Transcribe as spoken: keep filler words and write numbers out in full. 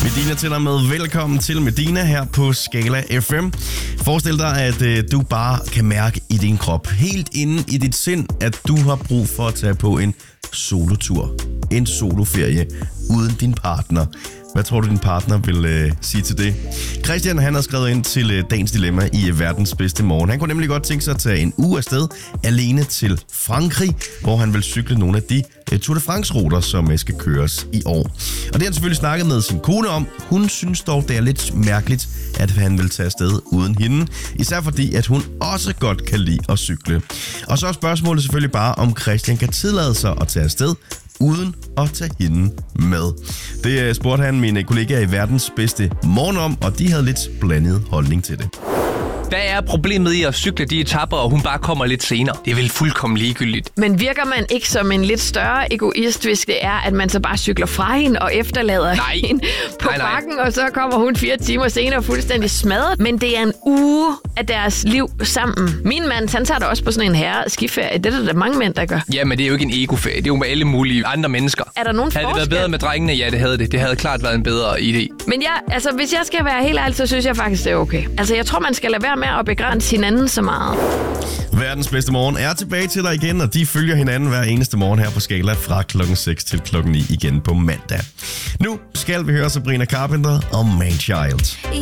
Medina til dig med velkommen til Medina her på Skala F M. Forestil dig, at øh, du bare kan mærke i din krop, helt inde i dit sind, at du har brug for at tage på en solotur. En soloferie uden din partner. Hvad tror du, din partner vil øh, sige til det? Christian, han har skrevet ind til øh, dagens dilemma i øh, verdens bedste morgen. Han kunne nemlig godt tænke sig at tage en uge afsted alene til Frankrig, hvor han vil cykle nogle af de øh, Tour de France-ruter, som øh, skal køres i år. Og det har han selvfølgelig snakket med sin kone om. Hun synes dog, det er lidt mærkeligt, at han vil tage afsted uden hende. Især fordi, at hun også godt kan lide at cykle. Og så er spørgsmålet selvfølgelig bare, om Christian kan tillade sig at tage afsted uden at tage hende med. Det spurgte han mine kollegaer i verdens bedste morgen om, og de havde lidt blandet holdning til det. Hvad er problemet i at cykle de etapper, og hun bare kommer lidt senere? Det er vel fuldkommen ligegyldigt. Men virker man ikke som en lidt større egoist, hvis det er, at man så bare cykler fra hende og efterlader nej. hende på nej, nej. bakken, og så kommer hun fire timer senere fuldstændig smadret. Men det er en uge af deres liv sammen. Min mand, han tager da også på sådan en herre skiferie. Det er der, der mange mænd, der gør. Ja, men det er jo ikke en egoferie. Det er jo med alle mulige andre mennesker. Er der nogen Havde det forskel? været bedre med drengene? Ja, det havde det. Det havde klart været en bedre idé. Men jeg, altså, hvis jeg skal være helt ærlig, så synes jeg faktisk, det er okay. Altså, jeg tror, man skal lade være med at begrænse hinanden så meget. Verdens bedste morgen er tilbage til dig igen, og de følger hinanden hver eneste morgen her på Skala fra klokken seks til klokken ni igen på mandag. Nu skal vi høre Sabrina Carpenter og Man Child.